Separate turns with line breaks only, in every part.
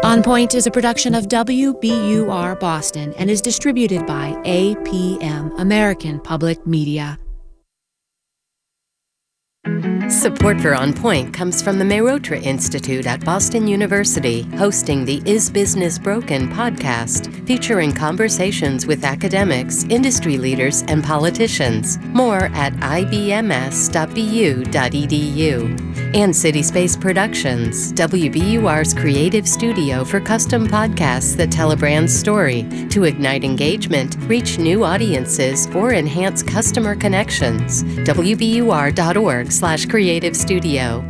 On Point is a production of WBUR Boston and is distributed by APM, American Public Media.
Support for On Point comes from the Mehrotra Institute at Boston University, hosting the Is Business Broken podcast, featuring conversations with academics, industry leaders, and politicians. More at ibms.bu.edu. And City Space Productions, WBUR's creative studio for custom podcasts that tell a brand's story to ignite engagement, reach new audiences, or enhance customer connections. WBUR.org/creative studio.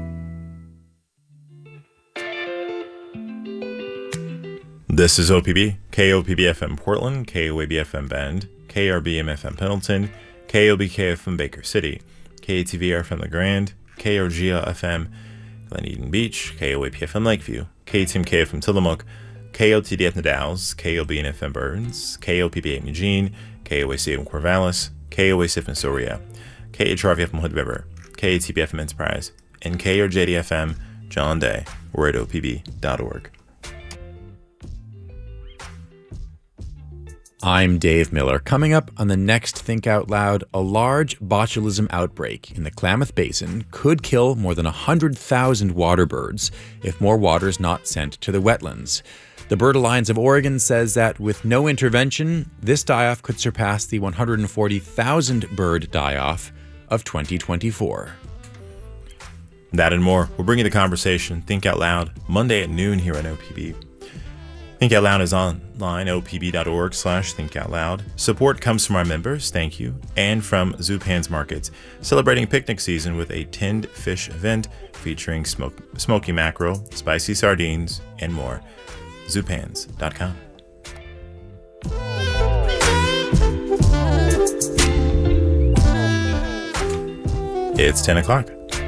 This is OPB, KOPB FM Portland, KOAB FM Bend, KRBM FM Pendleton, KOBK FM Baker City, KATV FM The Grand, KRGA FM Glen Eden Beach, KOAP FM Lakeview, KTMK FM Tillamook, KOTD FM Dalles, KOBN FM Burns, KOPB FM Eugene, KOAC FM Corvallis, KOAC FM Soria, KHRV FM Hood River, KATB FM Enterprise, and KRJD FM John Day. We're at opb.org.
I'm Dave Miller. Coming up on the next Think Out Loud, a large botulism outbreak in the Klamath Basin could kill more than 100,000 water birds if more water is not sent to the wetlands. The Bird Alliance of Oregon says that with no intervention, this die-off could surpass the 140,000 bird die-off of 2024.
That and more. We'll bring you the conversation. Think Out Loud, Monday at noon here on OPB. Think Out Loud is online, opb.org/thinkoutloud. Support comes from our members, thank you, and from Zupan's Markets, celebrating picnic season with a tinned fish event featuring smoky mackerel, spicy sardines, and more. Zupans.com. It's 10 o'clock.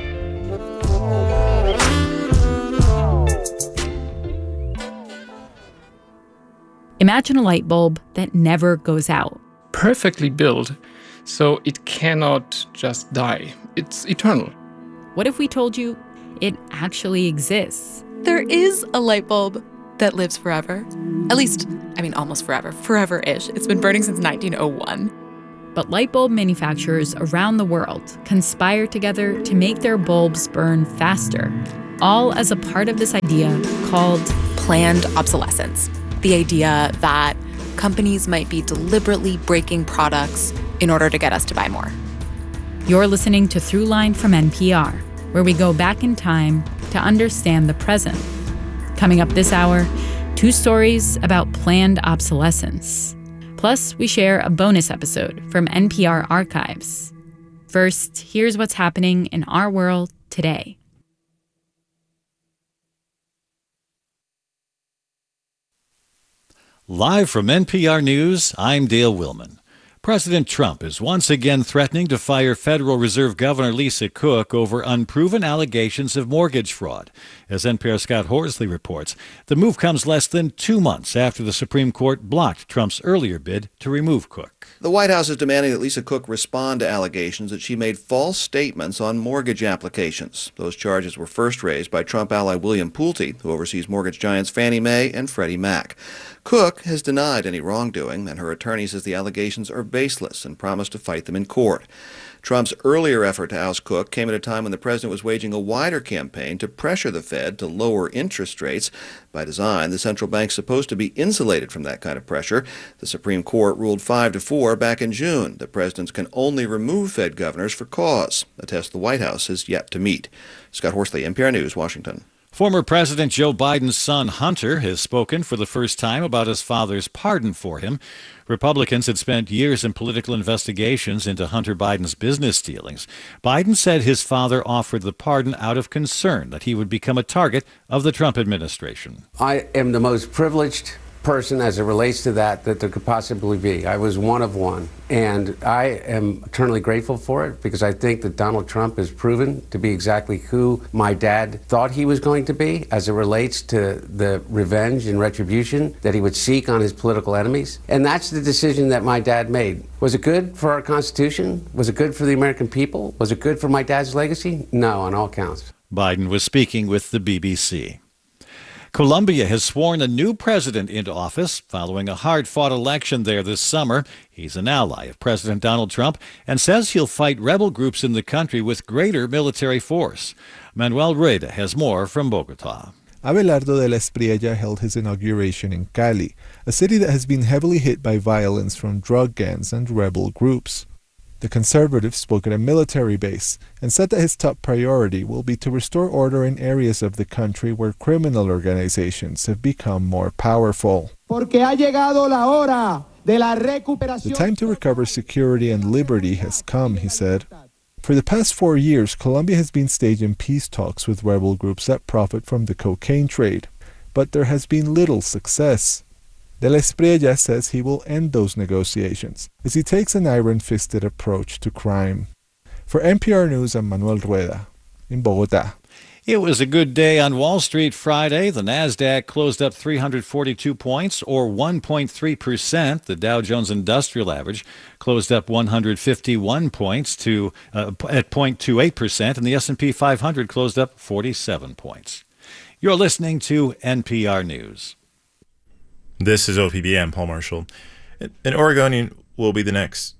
Imagine a light bulb that never goes out.
Perfectly built, so it cannot just die. It's eternal.
What if we told you it actually exists?
There is a light bulb that lives forever. At least, almost forever. Forever-ish. It's been burning since 1901.
But light bulb manufacturers around the world conspire together to make their bulbs burn faster, all as a part of this idea called
planned obsolescence. The idea that companies might be deliberately breaking products in order to get us to buy more.
You're listening to Throughline from NPR, where we go back in time to understand the present. Coming up this hour, 2 stories about planned obsolescence. Plus, we share a bonus episode from NPR Archives. First, here's what's happening in our world today.
Live from NPR News, I'm Dale Willman. President Trump is once again threatening to fire Federal Reserve Governor Lisa Cook over unproven allegations of mortgage fraud. As NPR's Scott Horsley reports, the move comes less than 2 months after the Supreme Court blocked Trump's earlier bid to remove Cook.
The White House is demanding that Lisa Cook respond to allegations that she made false statements on mortgage applications. Those charges were first raised by Trump ally William Pulte, who oversees mortgage giants Fannie Mae and Freddie Mac. Cook has denied any wrongdoing, and her attorney says the allegations are baseless and promised to fight them in court. Trump's earlier effort to oust Cook came at a time when the president was waging a wider campaign to pressure the Fed to lower interest rates. By design, the central bank's supposed to be insulated from that kind of pressure. The Supreme Court ruled 5-4 back in June that presidents can only remove Fed governors for cause, a test the White House has yet to meet. Scott Horsley, NPR News, Washington.
Former President Joe Biden's son, Hunter, has spoken for the first time about his father's pardon for him. Republicans had spent years in political investigations into Hunter Biden's business dealings. Biden said his father offered the pardon out of concern that he would become a target of the Trump administration.
I am the most privileged person as it relates to that there could possibly be. I was one of one, and I am eternally grateful for it because I think that Donald Trump has proven to be exactly who my dad thought he was going to be as it relates to the revenge and retribution that he would seek on his political enemies. And that's the decision that my dad made. Was it good for our Constitution? Was it good for the American people? Was it good for my dad's legacy? No, on all counts.
Biden was speaking with the BBC. Colombia has sworn a new president into office following a hard-fought election there this summer. He's an ally of President Donald Trump and says he'll fight rebel groups in the country with greater military force. Manuel Rueda has more from Bogotá.
Abelardo de la Espriella held his inauguration in Cali, a city that has been heavily hit by violence from drug gangs and rebel groups. The conservative spoke at a military base and said that his top priority will be to restore order in areas of the country where criminal organizations have become more powerful. The time to recover security and liberty has come, he said. For the past 4 years, Colombia has been staging peace talks with rebel groups that profit from the cocaine trade, but there has been little success. De la Espriella says he will end those negotiations as he takes an iron-fisted approach to crime. For NPR News, I'm Manuel Rueda in Bogotá.
It was a good day on Wall Street Friday. The Nasdaq closed up 342 points, or 1.3%. The Dow Jones Industrial Average closed up 151 points at 0.28%, and the S&P 500 closed up 47 points. You're listening to NPR News.
This is OPB. I'm Paul Marshall. An Oregonian will be the next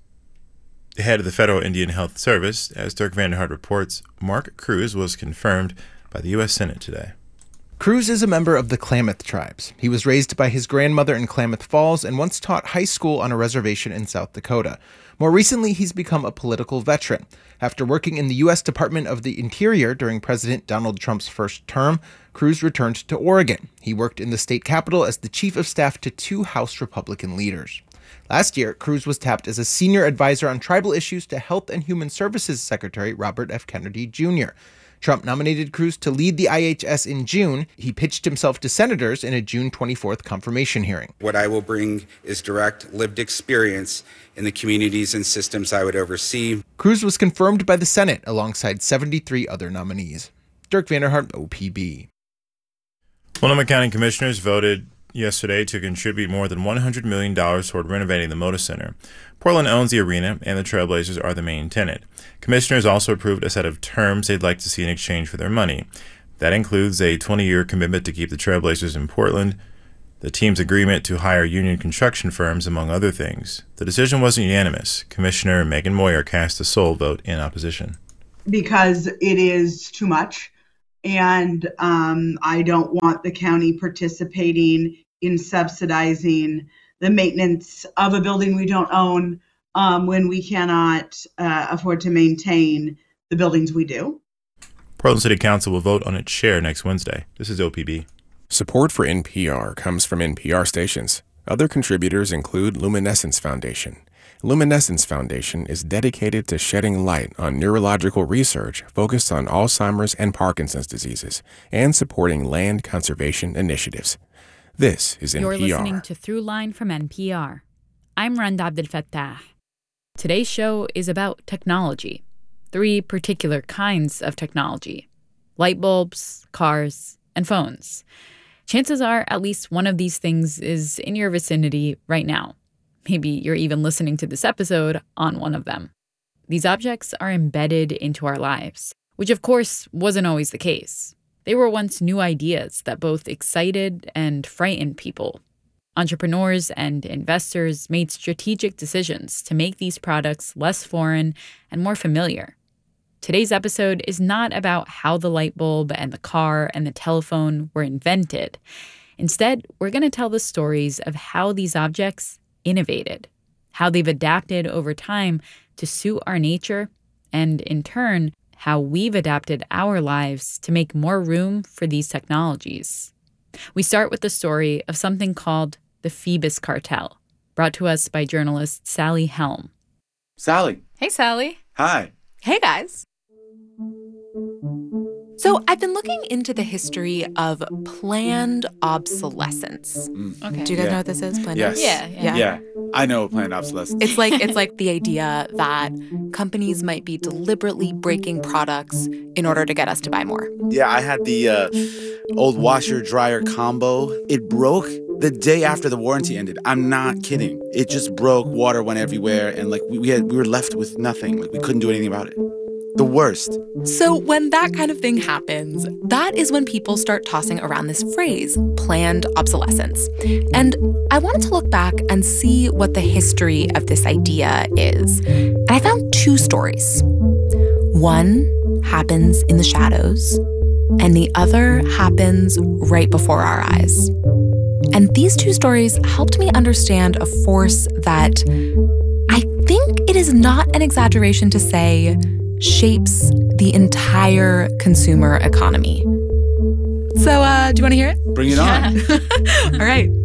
head of the Federal Indian Health Service. As Dirk Vanderhart reports, Mark Cruz was confirmed by the U.S. Senate today.
Cruz is a member of the Klamath tribes. He was raised by his grandmother in Klamath Falls and once taught high school on a reservation in South Dakota. More recently, he's become a political veteran. After working in the U.S. Department of the Interior during President Donald Trump's first term, Cruz returned to Oregon. He worked in the state capitol as the chief of staff to 2 House Republican leaders. Last year, Cruz was tapped as a senior advisor on tribal issues to Health and Human Services Secretary Robert F. Kennedy Jr. Trump nominated Cruz to lead the IHS in June. He pitched himself to senators in a June 24th confirmation hearing.
What I will bring is direct, lived experience in the communities and systems I would oversee.
Cruz was confirmed by the Senate alongside 73 other nominees. Dirk Vanderhart, OPB.
Multnomah County Commissioners voted yesterday to contribute more than $100 million toward renovating the Moda Center. Portland owns the arena, and the Trailblazers are the main tenant. Commissioners also approved a set of terms they'd like to see in exchange for their money. That includes a 20-year commitment to keep the Trailblazers in Portland, the team's agreement to hire union construction firms, among other things. The decision wasn't unanimous. Commissioner Megan Moyer cast a sole vote in opposition.
Because it is too much, and I don't want the county participating in subsidizing the maintenance of a building we don't own when we cannot afford to maintain the buildings we do.
Portland City Council will vote on its share next Wednesday. This is OPB.
Support for NPR comes from NPR stations. Other contributors include Luminescence Foundation. Luminescence Foundation is dedicated to shedding light on neurological research focused on Alzheimer's and Parkinson's diseases and supporting land conservation initiatives. This is NPR.
You're listening to Throughline from NPR. I'm Randa Abdel Fattah. Today's show is about technology. 3 particular kinds of technology: light bulbs, cars, and phones. Chances are at least one of these things is in your vicinity right now. Maybe you're even listening to this episode on one of them. These objects are embedded into our lives, which of course wasn't always the case. They were once new ideas that both excited and frightened people. Entrepreneurs and investors made strategic decisions to make these products less foreign and more familiar. Today's episode is not about how the light bulb and the car and the telephone were invented. Instead, we're going to tell the stories of how these objects innovated, how they've adapted over time to suit our nature, and in turn, how we've adapted our lives to make more room for these technologies. We start with the story of something called the Phoebus Cartel, brought to us by journalist Sally Helm.
Sally.
Hey, Sally.
Hi.
Hey, guys. So I've been looking into the history of planned obsolescence.
Okay.
Do you guys know what this is? Planned
Yeah, I know what planned obsolescence.
It's like the idea that companies might be deliberately breaking products in order to get us to buy more.
Yeah, I had the old washer-dryer combo. It broke the day after the warranty ended. I'm not kidding. It just broke, water went everywhere, and we were left with nothing. We couldn't do anything about it. The worst.
So when that kind of thing happens, that is when people start tossing around this phrase, planned obsolescence. And I wanted to look back and see what the history of this idea is. And I found 2 stories. One happens in the shadows, and the other happens right before our eyes. And these 2 stories helped me understand a force that I think it is not an exaggeration to say shapes the entire consumer economy. So, do you want to hear it?
Bring it on.
All right.